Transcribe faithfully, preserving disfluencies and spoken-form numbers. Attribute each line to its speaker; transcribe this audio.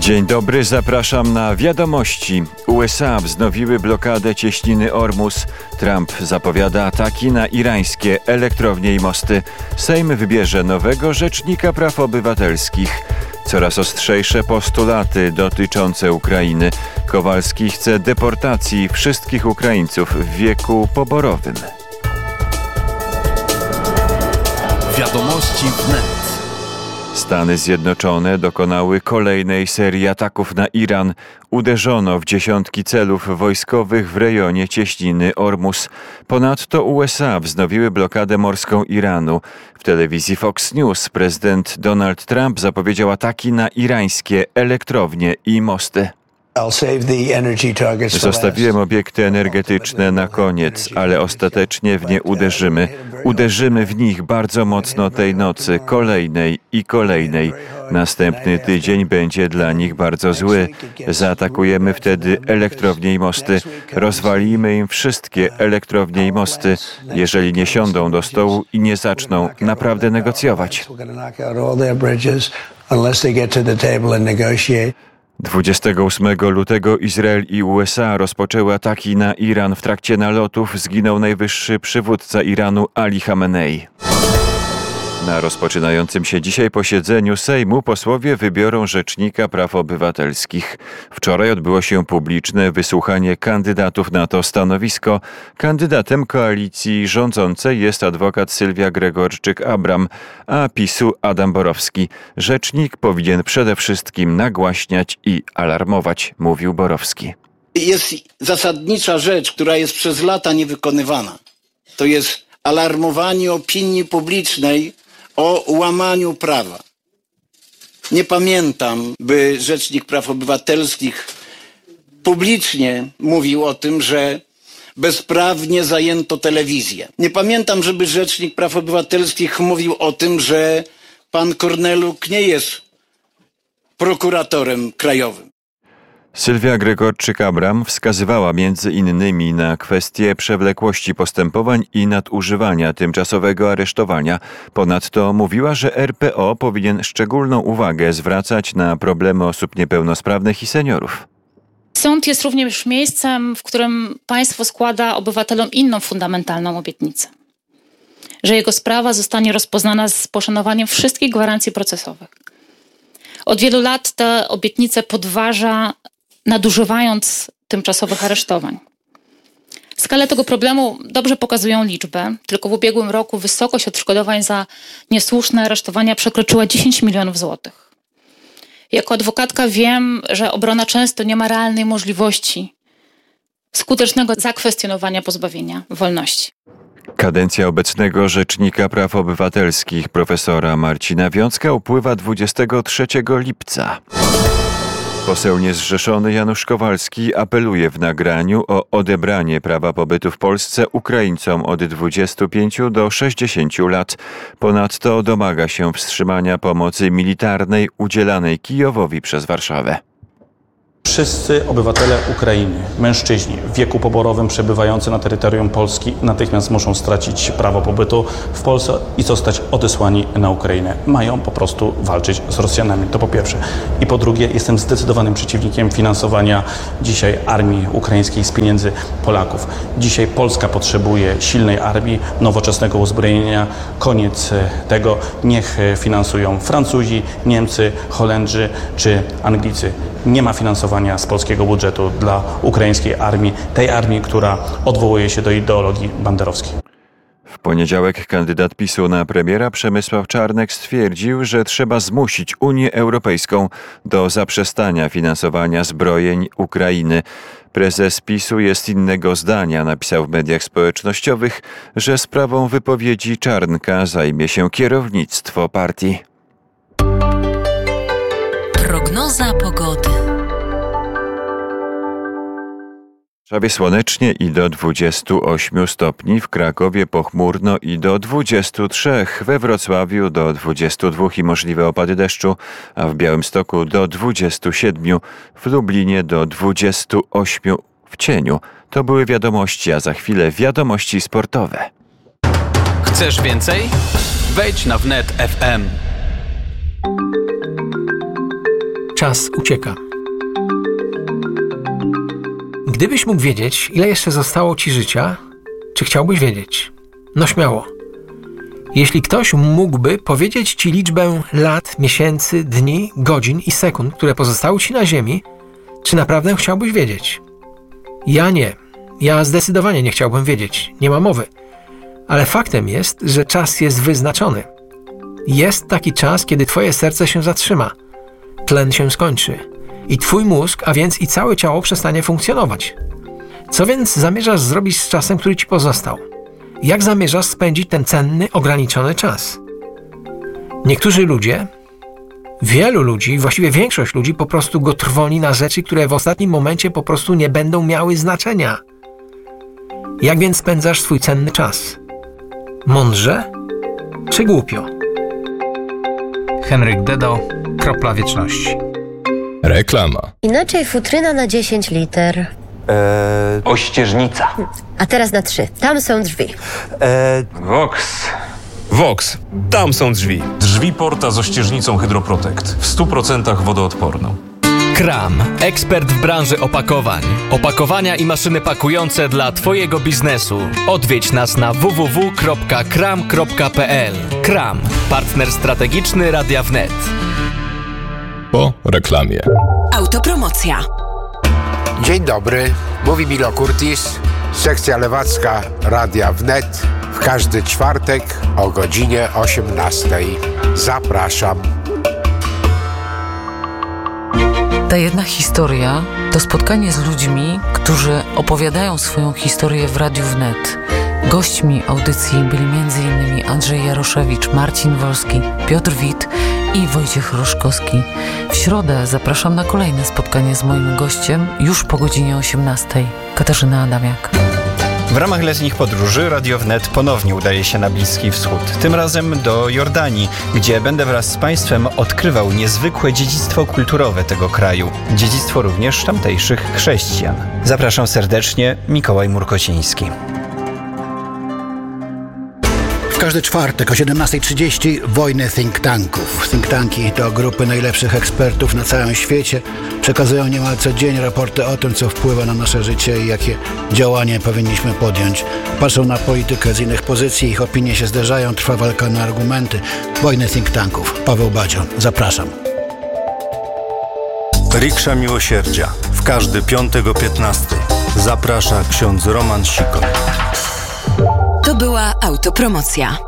Speaker 1: Dzień dobry, zapraszam na wiadomości. U S A wznowiły blokadę cieśniny Ormus. Trump zapowiada ataki na irańskie elektrownie i mosty. Sejm wybierze nowego rzecznika praw obywatelskich. Coraz ostrzejsze postulaty dotyczące Ukrainy. Kowalski chce deportacji wszystkich Ukraińców w wieku poborowym.
Speaker 2: Wiadomości wnet.
Speaker 1: Stany Zjednoczone dokonały kolejnej serii ataków na Iran. Uderzono w dziesiątki celów wojskowych w rejonie cieśniny Ormus. Ponadto U S A wznowiły blokadę morską Iranu. W telewizji Fox News prezydent Donald Trump zapowiedział ataki na irańskie elektrownie i mosty. Zostawiłem obiekty energetyczne na koniec, ale ostatecznie w nie uderzymy. Uderzymy w nich bardzo mocno tej nocy, kolejnej i kolejnej. Następny tydzień będzie dla nich bardzo zły. Zaatakujemy wtedy elektrownie i mosty. Rozwalimy im wszystkie elektrownie i mosty, jeżeli nie siądą do stołu i nie zaczną naprawdę negocjować. dwudziestego ósmego lutego Izrael i U S A rozpoczęły ataki na Iran. W trakcie nalotów zginął najwyższy przywódca Iranu Ali Chamenei. Na rozpoczynającym się dzisiaj posiedzeniu Sejmu posłowie wybiorą rzecznika praw obywatelskich. Wczoraj odbyło się publiczne wysłuchanie kandydatów na to stanowisko. Kandydatem koalicji rządzącej jest adwokat Sylwia Gregorczyk-Abram, a PiSu Adam Borowski. Rzecznik powinien przede wszystkim nagłaśniać i alarmować, mówił Borowski.
Speaker 3: Jest zasadnicza rzecz, która jest przez lata niewykonywana. To jest alarmowanie opinii publicznej o łamaniu prawa. Nie pamiętam, by Rzecznik Praw Obywatelskich publicznie mówił o tym, że bezprawnie zajęto telewizję. Nie pamiętam, żeby Rzecznik Praw Obywatelskich mówił o tym, że pan Korneluk nie jest prokuratorem krajowym.
Speaker 1: Sylwia Gregorczyk-Abram wskazywała między innymi na kwestię przewlekłości postępowań i nadużywania tymczasowego aresztowania. Ponadto mówiła, że R P O powinien szczególną uwagę zwracać na problemy osób niepełnosprawnych i seniorów.
Speaker 4: Sąd jest również miejscem, w którym państwo składa obywatelom inną fundamentalną obietnicę. Że jego sprawa zostanie rozpoznana z poszanowaniem wszystkich gwarancji procesowych. Od wielu lat tę obietnicę podważa, nadużywając tymczasowych aresztowań. Skalę tego problemu dobrze pokazują liczby. Tylko w ubiegłym roku wysokość odszkodowań za niesłuszne aresztowania przekroczyła dziesięć milionów złotych. Jako adwokatka wiem, że obrona często nie ma realnej możliwości skutecznego zakwestionowania pozbawienia wolności.
Speaker 1: Kadencja obecnego Rzecznika Praw Obywatelskich profesora Marcina Wiącka upływa dwudziestego trzeciego lipca. Poseł niezrzeszony Janusz Kowalski apeluje w nagraniu o odebranie prawa pobytu w Polsce Ukraińcom od dwudziestu pięciu do sześćdziesięciu lat. Ponadto domaga się wstrzymania pomocy militarnej udzielanej Kijowowi przez Warszawę.
Speaker 5: Wszyscy obywatele Ukrainy, mężczyźni w wieku poborowym przebywający na terytorium Polski natychmiast muszą stracić prawo pobytu w Polsce i zostać odesłani na Ukrainę. Mają po prostu walczyć z Rosjanami, to po pierwsze. I po drugie, jestem zdecydowanym przeciwnikiem finansowania dzisiaj armii ukraińskiej z pieniędzy Polaków. Dzisiaj Polska potrzebuje silnej armii, nowoczesnego uzbrojenia. Koniec tego. Niech finansują Francuzi, Niemcy, Holendrzy czy Anglicy. Nie ma finansowania z polskiego budżetu dla ukraińskiej armii, tej armii, która odwołuje się do ideologii banderowskiej.
Speaker 1: W poniedziałek kandydat PiSu na premiera Przemysław Czarnek stwierdził, że trzeba zmusić Unię Europejską do zaprzestania finansowania zbrojeń Ukrainy. Prezes PiSu jest innego zdania. Napisał w mediach społecznościowych, że sprawą wypowiedzi Czarnka zajmie się kierownictwo partii.
Speaker 2: Prognoza pogody.
Speaker 1: W Warszawie słonecznie i do dwudziestu ośmiu stopni, w Krakowie pochmurno i do dwudziestu trzech, we Wrocławiu do dwudziestu dwóch i możliwe opady deszczu, a w Białymstoku do dwudziestu siedmiu, w Lublinie do dwudziestu ośmiu w cieniu. To były wiadomości, a za chwilę wiadomości sportowe.
Speaker 2: Chcesz więcej? Wejdź na wnet kropka f m.
Speaker 6: czas ucieka. Gdybyś mógł wiedzieć, ile jeszcze zostało ci życia, czy chciałbyś wiedzieć? No śmiało. Jeśli ktoś mógłby powiedzieć ci liczbę lat, miesięcy, dni, godzin i sekund, które pozostały ci na ziemi, czy naprawdę chciałbyś wiedzieć? Ja nie. Ja zdecydowanie nie chciałbym wiedzieć. Nie ma mowy. Ale faktem jest, że czas jest wyznaczony. Jest taki czas, kiedy twoje serce się zatrzyma. Tlen się skończy. I twój mózg, a więc i całe ciało przestanie funkcjonować. Co więc zamierzasz zrobić z czasem, który ci pozostał? Jak zamierzasz spędzić ten cenny, ograniczony czas? Niektórzy ludzie, wielu ludzi, właściwie większość ludzi po prostu go trwoni na rzeczy, które w ostatnim momencie po prostu nie będą miały znaczenia. Jak więc spędzasz swój cenny czas? Mądrze czy głupio?
Speaker 7: Henryk Dedo, Kropla Wieczności.
Speaker 8: Reklama.
Speaker 9: Inaczej futryna na dziesięć liter.
Speaker 10: Eee, Ościeżnica.
Speaker 9: A teraz na trzy. Tam są drzwi.
Speaker 10: Eee,
Speaker 1: Vox.
Speaker 8: Vox. Tam są drzwi.
Speaker 5: Drzwi porta z ościeżnicą Hydroprotect. W stu procentach wodoodporną.
Speaker 11: Kram, ekspert w branży opakowań. Opakowania i maszyny pakujące dla twojego biznesu. Odwiedź nas na w w w kropka kram kropka p l. Kram, partner strategiczny Radia Wnet.
Speaker 8: Po reklamie.
Speaker 2: Autopromocja.
Speaker 12: Dzień dobry, mówi Milo Curtis, sekcja lewacka Radia Wnet. W każdy czwartek o godzinie osiemnastej. Zapraszam.
Speaker 13: Ta jedna historia to spotkanie z ludźmi, którzy opowiadają swoją historię w Radiu Wnet. Gośćmi audycji byli między innymi Andrzej Jaroszewicz, Marcin Wolski, Piotr Wit i Wojciech Roszkowski. W środę zapraszam na kolejne spotkanie z moim gościem już po godzinie osiemnastej. Katarzyna Adamiak.
Speaker 14: W ramach letnich podróży Radio Wnet ponownie udaje się na Bliski Wschód. Tym razem do Jordanii, gdzie będę wraz z Państwem odkrywał niezwykłe dziedzictwo kulturowe tego kraju. Dziedzictwo również tamtejszych chrześcijan. Zapraszam serdecznie, Mikołaj Murkociński.
Speaker 15: W każdy czwartek o siedemnastej trzydzieści wojny think tanków. Think tanki to grupy najlepszych ekspertów na całym świecie. Przekazują niemal codziennie raporty o tym, co wpływa na nasze życie i jakie działania powinniśmy podjąć. Patrzą na politykę z innych pozycji, ich opinie się zderzają, trwa walka na argumenty. Wojny think tanków. Paweł Badzion. Zapraszam.
Speaker 16: Riksza Miłosierdzia. W każdy piątek o piętnastej. Zaprasza ksiądz Roman Sikor.
Speaker 2: To była autopromocja.